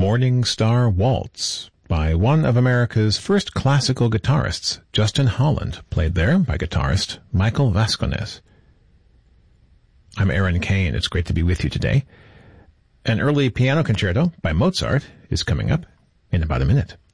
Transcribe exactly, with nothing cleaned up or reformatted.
Morning Star Waltz by one of America's first classical guitarists, Justin Holland, played there by guitarist Michael Vasconez. I'm Aaron Kane. It's great to be with you today. An early piano concerto by Mozart is coming up in about a minute.